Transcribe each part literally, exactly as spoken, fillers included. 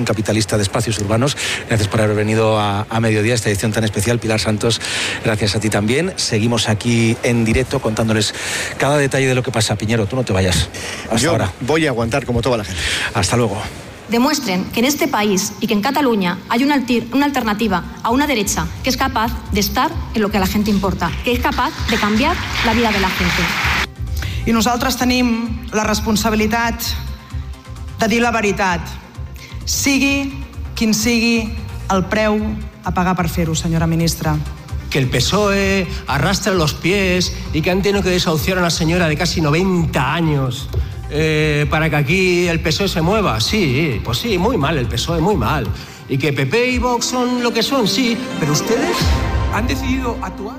capitalista de espacios urbanos. Gracias por haber venido a, a Mediodía, esta edición tan especial. Pilar Santos, gracias a ti también. Seguimos aquí en directo contándoles cada detalle de lo que pasa. Piñero, tú no te vayas. Hasta Yo ahora. Voy a aguantar como toda la gente. Hasta luego. Demuestren que en este país y que en Cataluña hay una, una alternativa a una derecha que es capaz de estar en lo que a la gente importa, que és capaç de canviar la vida de la gente. I nosaltres tenim la responsabilitat de dir la veritat, sigui quin sigui el preu a pagar per fer-ho, senyora ministra. Que el P S O E arrastra los pies y que han tenido que desahuciar a una señora de casi noventa años eh, para que aquí el P S O E se mueva. Sí, pues sí, muy mal el P S O E, muy mal. Y que P P y Vox son lo que son, sí, pero ustedes han decidido actuar.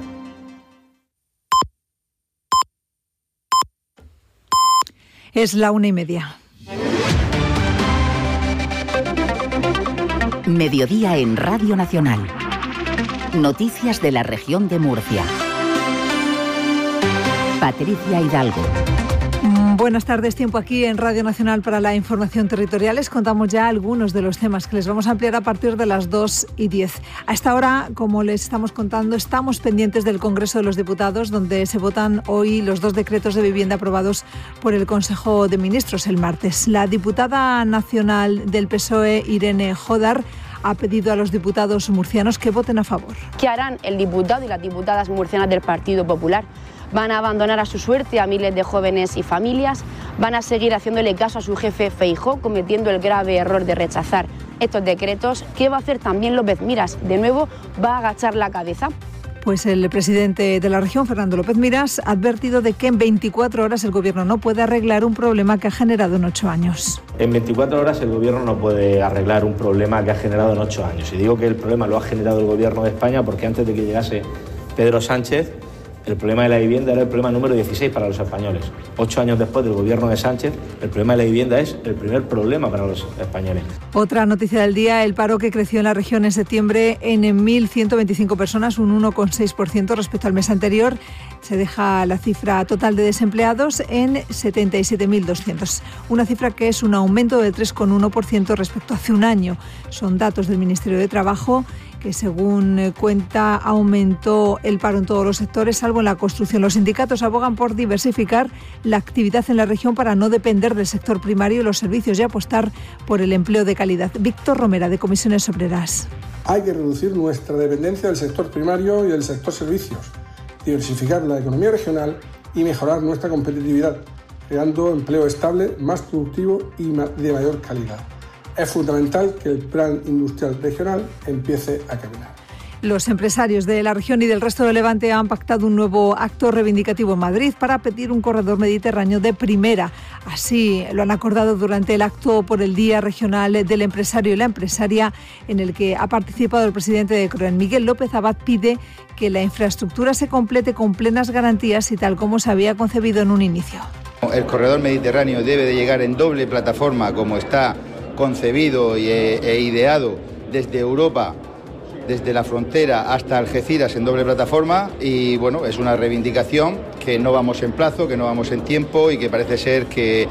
Es la una y media. Mediodía en Radio Nacional. Noticias de la región de Murcia. Patricia Hidalgo. Buenas tardes, tiempo aquí en Radio Nacional para la información territorial. Les contamos ya algunos de los temas que les vamos a ampliar a partir de las dos y diez. A esta hora, como les estamos contando, estamos pendientes del Congreso de los Diputados, donde se votan hoy los dos decretos de vivienda aprobados por el Consejo de Ministros el martes. La diputada nacional del P S O E, Irene Jodar, ha pedido a los diputados murcianos que voten a favor. ¿Qué harán el diputado y las diputadas murcianas del Partido Popular? ¿Van a abandonar a su suerte a miles de jóvenes y familias? ¿Van a seguir haciéndole caso a su jefe Feijóo, cometiendo el grave error de rechazar estos decretos? ¿Qué va a hacer también López Miras? ¿De nuevo va a agachar la cabeza? Pues el presidente de la región, Fernando López Miras, ha advertido de que en veinticuatro horas el gobierno no puede arreglar un problema que ha generado en ocho años. En veinticuatro horas el gobierno no puede arreglar un problema que ha generado en ocho años. Y digo que el problema lo ha generado el gobierno de España porque antes de que llegase Pedro Sánchez, el problema de la vivienda era el problema número dieciséis para los españoles. Ocho años después del gobierno de Sánchez, el problema de la vivienda es el primer problema para los españoles. Otra noticia del día, el paro que creció en la región en septiembre en mil ciento veinticinco personas, un uno coma seis por ciento respecto al mes anterior. Se deja la cifra total de desempleados en setenta y siete mil doscientos, una cifra que es un aumento del tres coma uno por ciento respecto a hace un año. Son datos del Ministerio de Trabajo, que según cuenta aumentó el paro en todos los sectores, salvo en la construcción. Los sindicatos abogan por diversificar la actividad en la región para no depender del sector primario y los servicios y apostar por el empleo de calidad. Víctor Romera, de Comisiones Obreras. Hay que reducir nuestra dependencia del sector primario y del sector servicios, diversificar la economía regional y mejorar nuestra competitividad, creando empleo estable, más productivo y de mayor calidad. Es fundamental que el Plan Industrial Regional empiece a caminar. Los empresarios de la región y del resto de Levante han pactado un nuevo acto reivindicativo en Madrid para pedir un corredor mediterráneo de primera. Así lo han acordado durante el acto por el Día Regional del Empresario y la Empresaria, en el que ha participado el presidente de CROEN. Miguel López Abad pide que la infraestructura se complete con plenas garantías y tal como se había concebido en un inicio. El corredor mediterráneo debe de llegar en doble plataforma, como está concebido e, e ideado desde Europa, desde la frontera hasta Algeciras en doble plataforma, y bueno, es una reivindicación que no vamos en plazo, que no vamos en tiempo y que parece ser que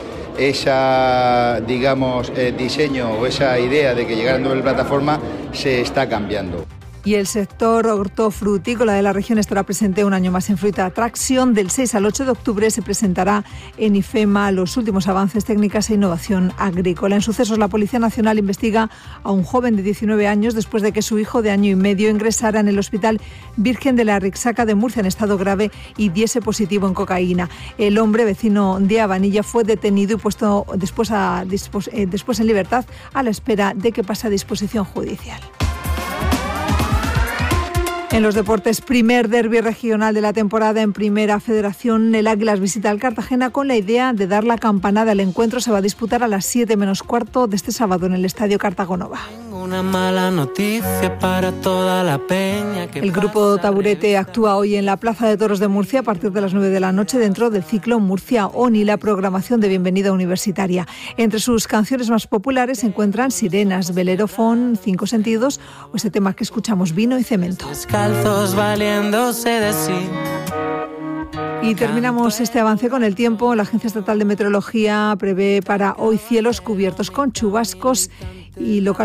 esa, digamos, eh, diseño o esa idea de que llegara en doble plataforma se está cambiando. Y el sector hortofrutícola de la región estará presente un año más en Fruita Attraction. Del seis al ocho de octubre se presentará en IFEMA los últimos avances, técnicas e innovación agrícola. En sucesos, la Policía Nacional investiga a un joven de diecinueve años después de que su hijo de año y medio ingresara en el Hospital Virgen de la Rixaca de Murcia en estado grave y diese positivo en cocaína. El hombre, vecino de Abanilla, fue detenido y puesto después, a, después en libertad a la espera de que pase a disposición judicial. En los deportes, primer derbi regional de la temporada en Primera Federación. El Águilas visita al Cartagena con la idea de dar la campanada. El encuentro se va a disputar a las siete menos cuarto de este sábado en el Estadio Cartagonova. Una mala noticia para toda la peña. El grupo Taburete actúa hoy en la Plaza de Toros de Murcia a partir de las nueve de la noche dentro del ciclo Murcia ONI, la programación de bienvenida universitaria. Entre sus canciones más populares se encuentran Sirenas, Belerofón, Cinco Sentidos o ese tema que escuchamos, Vino y Cemento. Descalzos valiéndose de sí. Y terminamos este avance con el tiempo. La Agencia Estatal de Meteorología prevé para hoy cielos cubiertos con chubascos y localmente